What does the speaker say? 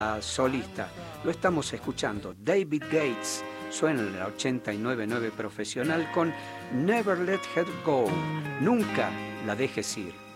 solista. Lo estamos escuchando. David Gates suena en la 89.9 Profesional con Never Let Her Go. Nunca la dejes ir.